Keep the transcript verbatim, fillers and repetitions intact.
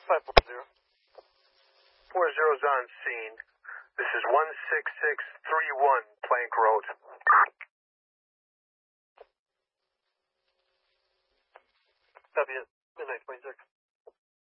five four zero. Four zeros on scene. This is one six six three one Plank Road. Copy it. Midnight twenty-six.